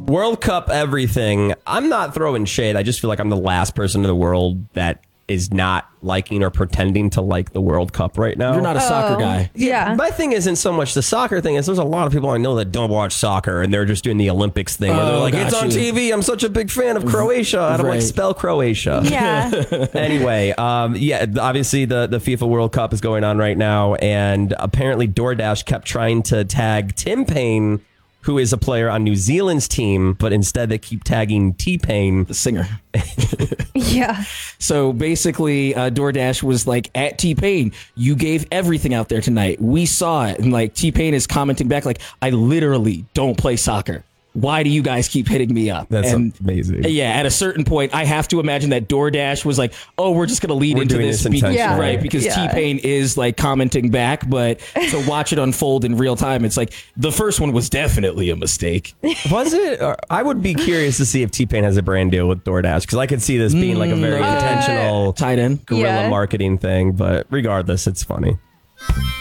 World Cup, everything. I'm not throwing shade. I just feel like I'm the last person in the world that is not liking or pretending to like the World Cup right now. You're not a soccer guy. Yeah. My thing isn't so much the soccer thing. Is there's a lot of people I know that don't watch soccer and they're just doing the Olympics thing. Where they're like, it's on TV. I'm such a big fan of Croatia. I don't like spell Croatia. Yeah. Anyway, obviously the FIFA World Cup is going on right now, and apparently DoorDash kept trying to tag Tim Payne, who is a player on New Zealand's team, but instead they keep tagging T-Pain, The singer. Yeah. So basically, DoorDash was like, at T-Pain, you gave everything out there tonight. We saw it. And like T-Pain is commenting back like, I literally don't play soccer. Why do you guys keep hitting me up? That's amazing. Yeah, at a certain point, I have to imagine that DoorDash was like, oh, we're just going to lead into this. Right, because T-Pain is like commenting back, but to watch it unfold in real time, it's like the first one was definitely a mistake. Was it? I would be curious to see if T-Pain has a brand deal with DoorDash, because I could see this being like a very intentional tied in guerrilla marketing thing, but regardless, it's funny.